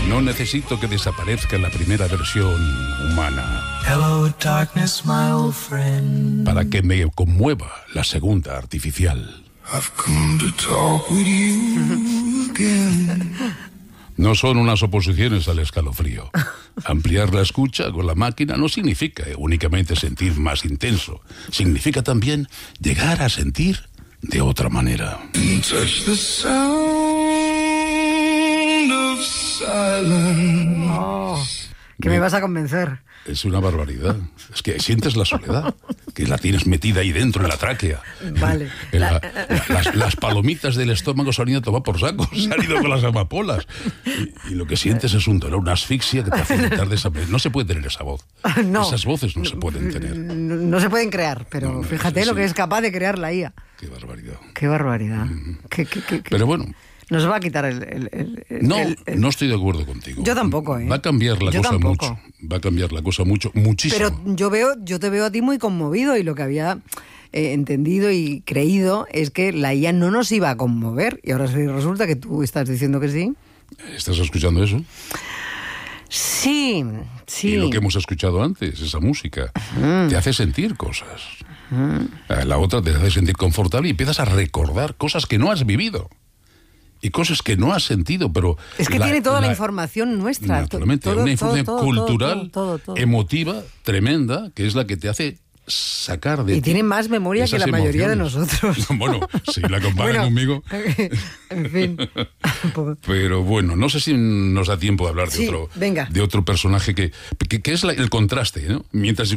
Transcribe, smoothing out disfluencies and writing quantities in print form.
No necesito que desaparezca la primera versión humana Hello, darkness, my old friend. para que me conmueva la segunda artificial. I've come to talk with you again. No son unas oposiciones al escalofrío. Ampliar la escucha con la máquina no significa únicamente sentir más intenso. Significa también llegar a sentir de otra manera. Touch the sound of silence. Que me vas a convencer. Es una barbaridad. Es que sientes la soledad, que la tienes metida ahí dentro en la tráquea. Vale. Las palomitas del estómago se han ido a tomar por saco, se han ido con las amapolas. Y lo que sientes es un dolor, una asfixia que te hace gritar de esa manera. No se puede tener esa voz. No. Esas voces no se pueden tener. No se pueden crear, pero No, fíjate lo que es capaz de crear la IA. Qué barbaridad. Qué barbaridad. Pero bueno, Nos va a quitar no estoy de acuerdo contigo. Yo tampoco, ¿eh? Va a cambiar la Yo cosa tampoco. mucho. Va a cambiar la cosa mucho, muchísimo. Pero yo te veo a ti muy conmovido y lo que había entendido y creído es que la IA no nos iba a conmover y ahora sí resulta que tú estás diciendo que sí. ¿Estás escuchando eso? Sí. Y lo que hemos escuchado antes, esa música, te hace sentir cosas. La otra te hace sentir confortable y empiezas a recordar cosas que no has vivido. Y cosas que no has sentido, pero... Es que tiene toda la información nuestra. Naturalmente, una información cultural, todo. emotiva, tremenda, que es la que te hace sacar de Y ti tiene más memoria que esas la mayoría de emociones. nosotros. Bueno, si la comparan conmigo... En fin. Pero bueno, no sé si nos da tiempo de hablar Sí, venga. de otro personaje que es el contraste, ¿no? Mientras